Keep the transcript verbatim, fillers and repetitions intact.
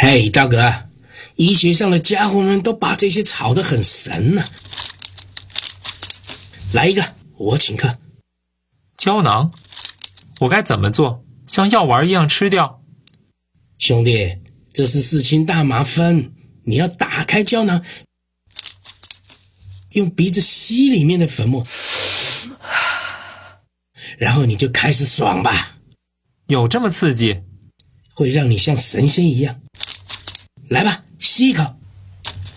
嘿，大哥，医学上的家伙们都把这些炒得很神呢、啊。来一个，我请客。 胶囊，我该怎么做？像药丸一样吃掉？ 兄弟，这是四氢大麻酚，你要打开胶囊，用鼻子吸里面的粉末，然后你就开始爽吧。 有这么刺激？ 会让你像神仙一样。来吧，吸一口。